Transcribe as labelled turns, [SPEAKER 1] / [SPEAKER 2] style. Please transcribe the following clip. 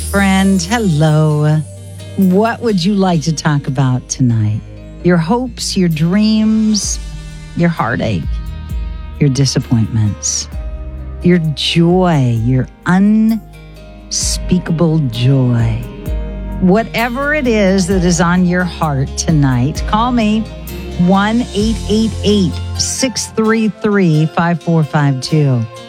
[SPEAKER 1] friend. Hello. What would you like to talk about tonight? Your hopes, your dreams, your heartache, your disappointments, your joy, your unspeakable joy. Whatever it is that is on your heart tonight, call me 1-888-633-5452.